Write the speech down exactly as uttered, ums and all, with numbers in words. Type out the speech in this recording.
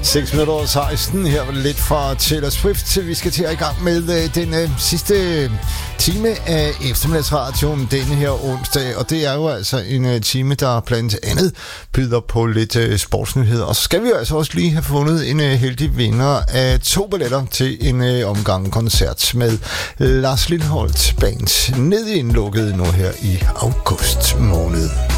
seks minutter over seksten. Her var det lidt fra Taylor Swift. Vi skal til at i gang med øh, den øh, sidste time af eftermiddagsradioen denne her onsdag. Og det er jo altså en øh, time, der blandt andet byder på lidt øh, sportsnyheder. Og så skal vi jo altså også lige have fundet en øh, heldig vinder af to billetter til en øh, omgang koncert med Lars Lilholt Band ned i indlukket nu her i august måned.